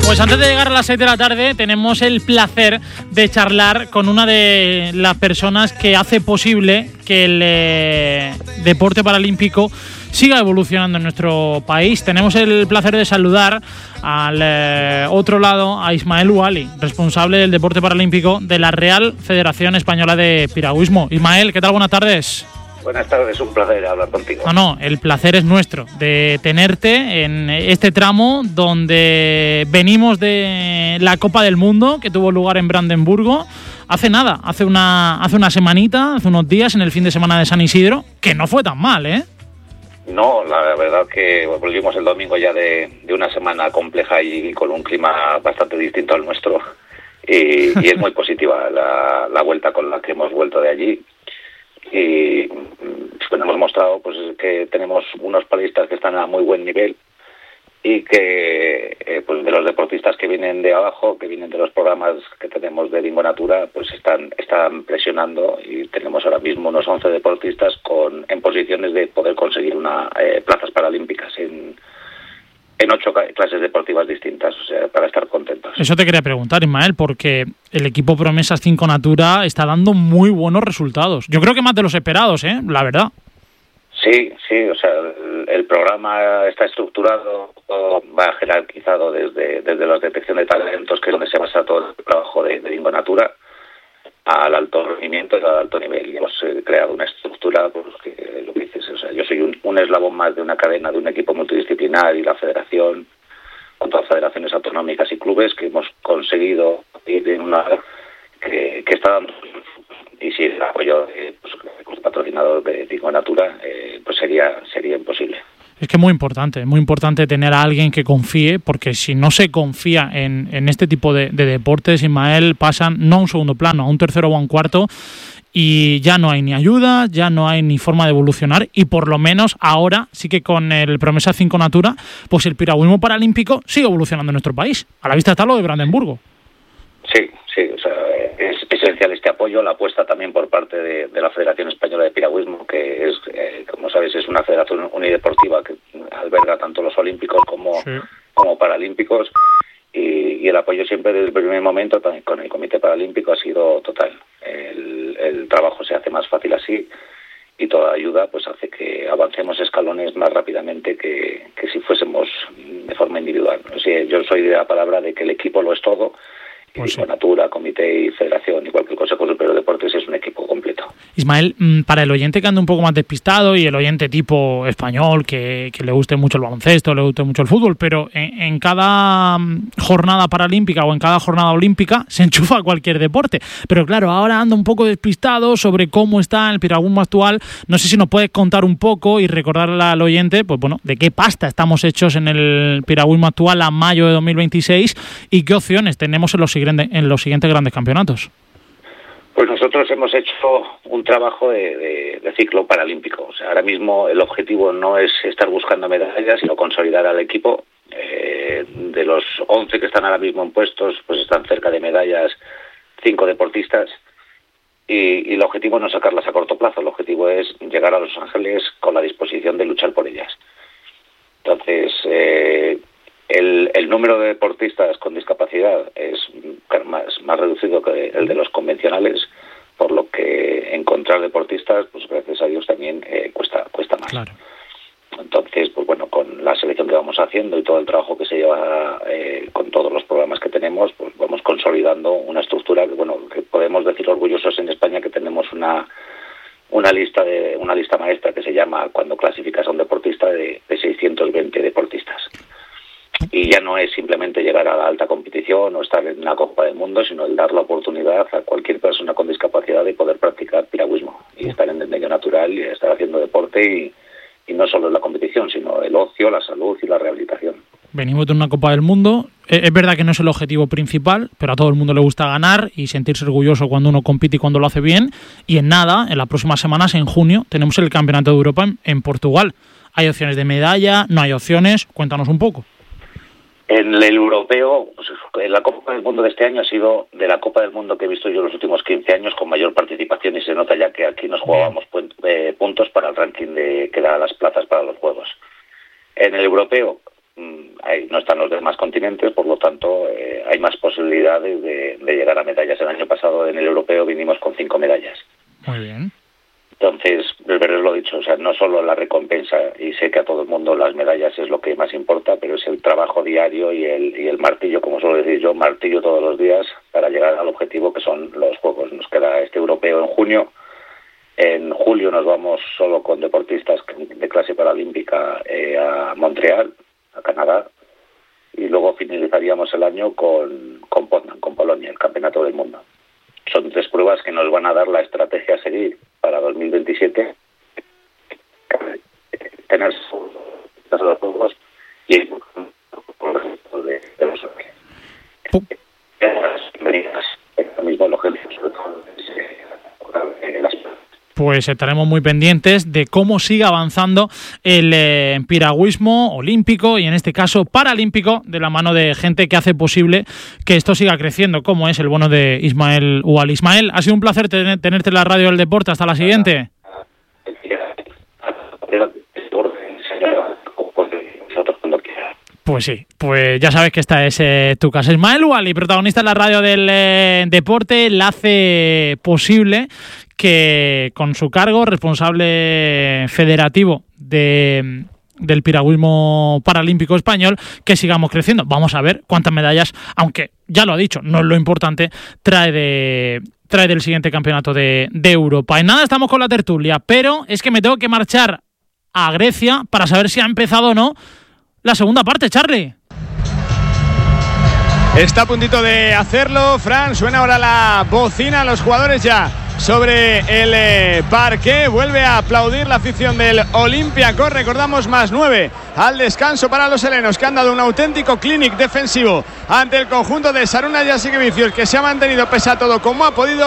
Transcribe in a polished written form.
Pues antes de llegar a las 6 de la tarde tenemos el placer de charlar con una de las personas que hace posible que el deporte paralímpico siga evolucionando en nuestro país. Tenemos el placer de saludar al otro lado a Ismael Ouali, responsable del deporte paralímpico de la Real Federación Española de Piragüismo. Ismael, ¿qué tal? Buenas tardes. Buenas tardes, un placer hablar contigo. No, el placer es nuestro de tenerte en este tramo donde venimos de la Copa del Mundo que tuvo lugar en Brandenburgo hace nada, hace una semanita, hace unos días, en el fin de semana de San Isidro, que no fue tan mal, ¿eh? No, la verdad que volvimos el domingo ya de una semana compleja y con un clima bastante distinto al nuestro y es muy positiva la vuelta con la que hemos vuelto de allí. Y bueno, hemos mostrado pues que tenemos unos palistas que están a muy buen nivel y que pues de los deportistas que vienen de abajo, que vienen de los programas que tenemos de Lingonatura, pues están presionando y tenemos ahora mismo unos 11 deportistas en posiciones de poder conseguir plazas paralímpicas en 8 clases deportivas distintas, o sea, para estar contentos. Eso te quería preguntar, Ismael, porque el equipo Promesas 5 Natura está dando muy buenos resultados. Yo creo que más de los esperados, la verdad. Sí, o sea, el programa está estructurado, va jerarquizado desde la detección de talentos, que es donde se basa todo el trabajo de Lingonatura, al alto rendimiento y al alto nivel. Y hemos creado una estructura, pues que lo que dices, o sea, yo soy un eslabón más de una cadena, de un equipo multidisciplinar, y la federación, con todas las federaciones autonómicas y clubes, que hemos conseguido ir en una que está dando. Y si el apoyo de los patrocinadores de Lingonatura, pues sería imposible. Es que es muy importante tener a alguien que confíe, porque si no se confía en este tipo de deportes, Ismael, pasan no a un segundo plano, a un tercero o a un cuarto, y ya no hay ni ayuda, ya no hay ni forma de evolucionar, y por lo menos ahora sí que con el Promesa 5 Natura, pues el piragüismo paralímpico sigue evolucionando en nuestro país. A la vista está lo de Brandenburgo. Sí, o sea, es esencial este apoyo, la apuesta también por parte de la Federación Española de Piragüismo, que es, como sabes, es una federación unideportiva que alberga tanto los olímpicos como paralímpicos, y el apoyo siempre desde el primer momento también con el Comité Paralímpico ha sido total. El trabajo se hace más fácil así, y toda ayuda pues hace que avancemos escalones más rápidamente que si fuésemos de forma individual. O sea, yo soy de la palabra de que el equipo lo es todo. Pues sí. Natura, comité y federación, igual que el Consejo Superior de Deportes, es un equipo completo. Ismael, para el oyente que anda un poco más despistado y el oyente tipo español que le guste mucho el baloncesto, le guste mucho el fútbol, pero en cada jornada paralímpica o en cada jornada olímpica se enchufa cualquier deporte. Pero claro, ahora anda un poco despistado sobre cómo está el piragüismo actual. No sé si nos puedes contar un poco y recordarle al oyente, pues bueno, de qué pasta estamos hechos en el piragüismo actual a mayo de 2026 y qué opciones tenemos en los siguientes grandes campeonatos. Pues nosotros hemos hecho un trabajo de ciclo paralímpico. O sea, ahora mismo el objetivo no es estar buscando medallas, sino consolidar al equipo. De los 11 que están ahora mismo en puestos, pues están cerca de medallas 5 deportistas. Y el objetivo no es sacarlas a corto plazo, el objetivo es llegar a Los Ángeles con la disposición de luchar por ellas. Entonces, el número de deportistas con discapacidad es más reducido que el de los convencionales, por lo que encontrar deportistas, pues gracias a Dios también cuesta más. Claro. Entonces, pues bueno, con la selección que vamos haciendo y todo el trabajo que se lleva con todos los programas que tenemos, pues vamos consolidando una estructura que podemos decir orgullosos en España que tenemos una lista maestra que se llama, cuando clasificas a un deportista, de 620 deportistas. Y ya no es simplemente llegar a la alta competición o estar en una Copa del Mundo, sino el dar la oportunidad a cualquier persona con discapacidad de poder practicar piragüismo y estar en el medio natural y estar haciendo deporte, y no solo en la competición, sino el ocio, la salud y la rehabilitación. Venimos de una Copa del Mundo. Es verdad que no es el objetivo principal, pero a todo el mundo le gusta ganar y sentirse orgulloso cuando uno compite y cuando lo hace bien. Y en las próximas semanas, en junio, tenemos el Campeonato de Europa en Portugal. ¿Hay opciones de medalla? ¿No hay opciones? Cuéntanos un poco. En el europeo, pues, la Copa del Mundo de este año ha sido de la Copa del Mundo que he visto yo los últimos 15 años con mayor participación, y se nota ya que aquí nos jugábamos puntos para el ranking que da las plazas para los Juegos. En el europeo no están los demás continentes, por lo tanto hay más posibilidades de llegar a medallas. El año pasado en el europeo vinimos con 5 medallas. Muy bien. Entonces, el verde lo he dicho, o sea, no solo la recompensa, y sé que a todo el mundo las medallas es lo que más importa, pero es el trabajo diario y el martillo, como suelo decir yo, martillo todos los días para llegar al objetivo que son los Juegos. Nos queda este europeo en junio. En julio nos vamos solo con deportistas de clase paralímpica a Montreal, a Canadá, y luego finalizaríamos el año con Poznan, con Polonia, el Campeonato del Mundo. Son 3 pruebas que nos van a dar la estrategia a seguir para 2027, tener los juegos y el de los mismo el objetivo. Pues estaremos muy pendientes de cómo sigue avanzando el piragüismo olímpico y en este caso paralímpico, de la mano de gente que hace posible que esto siga creciendo, como es el bueno de Ismael Ual. Ismael, ha sido un placer tenerte en la radio del deporte. Hasta la siguiente. Pues sí, pues ya sabes que esta es tu casa. Ismael Ual, protagonista en la radio del deporte, la hace posible que con su cargo, responsable federativo del piragüismo paralímpico español, que sigamos creciendo. Vamos a ver cuántas medallas, aunque ya lo ha dicho, no es lo importante, trae del siguiente campeonato de Europa. Y nada, estamos con la tertulia, pero es que me tengo que marchar a Grecia para saber si ha empezado o no la segunda parte, Charlie. Está a puntito de hacerlo, Fran. Suena ahora la bocina, los jugadores ya sobre el parque. Vuelve a aplaudir la afición del Olympiacos. Recordamos, +9 al descanso para los helenos, que han dado un auténtico clinic defensivo ante el conjunto de Sarunas Jasikevicius, que se ha mantenido pese a todo como ha podido.